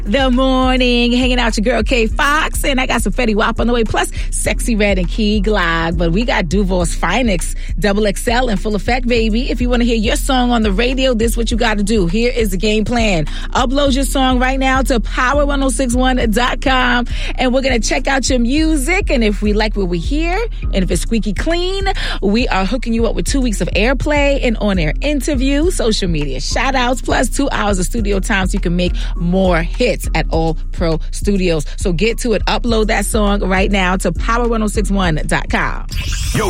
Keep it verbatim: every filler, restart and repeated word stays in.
The morning, hanging out your girl K Fox, and I got some Fetty Wap on the way, plus Sexy Red and Key Glock. But we got Duval's Finest, Double X L in full effect, baby. If you want to hear your song on the radio, this is what you got to do. Here is the game plan. Upload your song right now to power ten sixty-one dot com, and we're going to check out your music. And if we like what we hear, and if it's squeaky clean, we are hooking you up with two weeks of airplay and on-air interview, social media shout-outs, plus two hours of studio time so you can make more hits at All Pro Studios. So get to it. Upload that song right now to power ten sixty-one dot com. Yo,